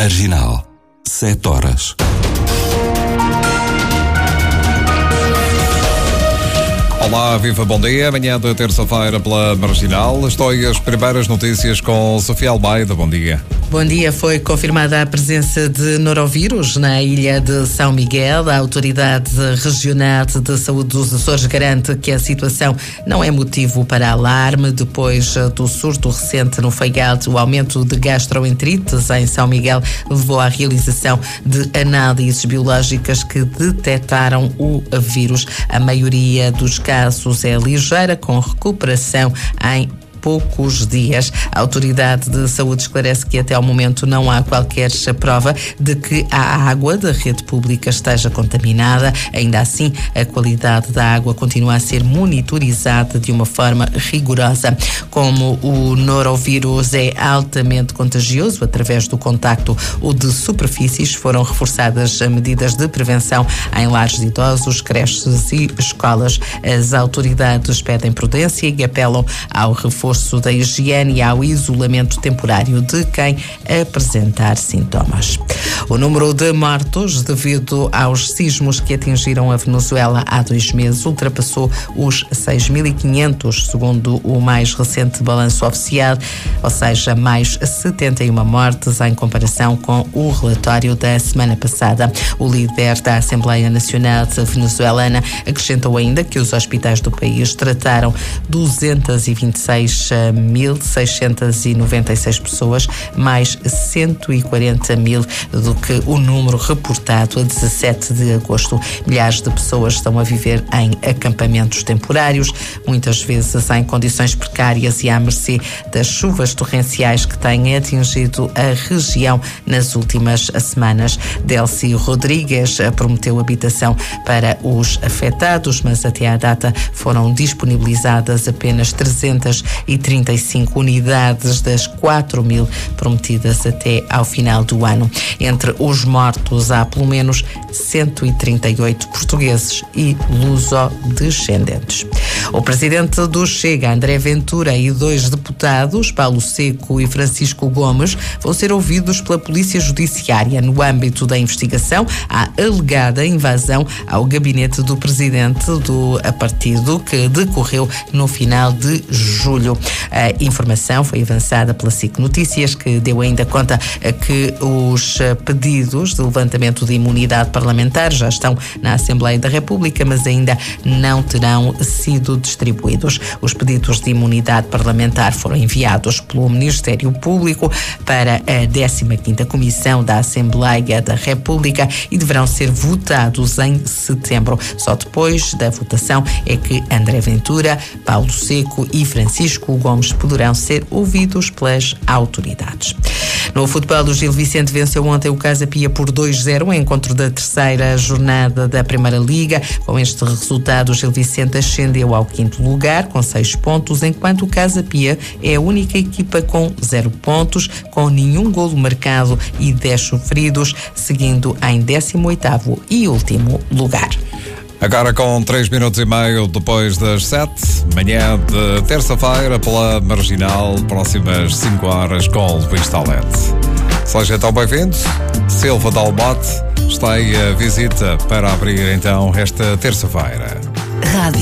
Marginal, 7 horas. Olá, viva, bom dia. Amanhã de terça-feira pela Marginal. Estou aí as primeiras notícias com Sofia Almeida. Bom dia. Bom dia. Foi confirmada a presença de norovírus na ilha de São Miguel. A Autoridade Regional de Saúde dos Açores garante que a situação não é motivo para alarme. Depois do surto recente no Faial, o aumento de gastroenterites em São Miguel levou à realização de análises biológicas que detectaram o vírus. A maioria dos casos é ligeira, com recuperação em poucos dias. A Autoridade de Saúde esclarece que até ao momento não há qualquer prova de que a água da rede pública esteja contaminada. Ainda assim, a qualidade da água continua a ser monitorizada de uma forma rigorosa. Como o norovírus é altamente contagioso através do contacto ou de superfícies, foram reforçadas medidas de prevenção em lares de idosos, creches e escolas. As autoridades pedem prudência e apelam ao reforço da higiene e ao isolamento temporário de quem apresentar sintomas. O número de mortos devido aos sismos que atingiram a Venezuela há 2 meses ultrapassou os 6.500, segundo o mais recente balanço oficial, ou seja, mais 71 mortes em comparação com o relatório da semana passada. O líder da Assembleia Nacional Venezuelana acrescentou ainda que os hospitais do país trataram 226.696 pessoas, mais 140.000 do que o número reportado a 17 de agosto. Milhares de pessoas estão a viver em acampamentos temporários, muitas vezes em condições precárias e à mercê das chuvas torrenciais que têm atingido a região nas últimas semanas. Delcy Rodrigues prometeu habitação para os afetados, mas até à data foram disponibilizadas apenas 335 unidades das 4.000 prometidas até ao final do ano. Entre os mortos há pelo menos 138 portugueses e luso-descendentes. O presidente do Chega, André Ventura, e 2 deputados, Paulo Seco e Francisco Gomes, vão ser ouvidos pela Polícia Judiciária no âmbito da investigação à alegada invasão ao gabinete do presidente do partido que decorreu no final de julho. A informação foi avançada pela SIC Notícias, que deu ainda conta que os pedidos de levantamento de imunidade parlamentar já estão na Assembleia da República, mas ainda não terão sido distribuídos. Os pedidos de imunidade parlamentar foram enviados pelo Ministério Público para a 15ª Comissão da Assembleia da República e deverão ser votados em setembro. Só depois da votação é que André Ventura, Paulo Seco e Francisco Gomes poderão ser ouvidos pelas autoridades. No futebol, o Gil Vicente venceu ontem o Casa Pia por 2-0, em encontro da 3ª jornada da Primeira Liga. Com este resultado, o Gil Vicente ascendeu ao 5º lugar com 6 pontos, enquanto o Casa Pia é a única equipa com 0 pontos, com nenhum golo marcado e 10 sofridos, seguindo em 18º e último lugar. Agora com 3 minutos e meio depois das 7, manhã de terça-feira pela Marginal, próximas 5 horas com Luís Talete. Seja então bem-vindo. Silva de Almote está aí a visita para abrir então esta terça-feira. Rádio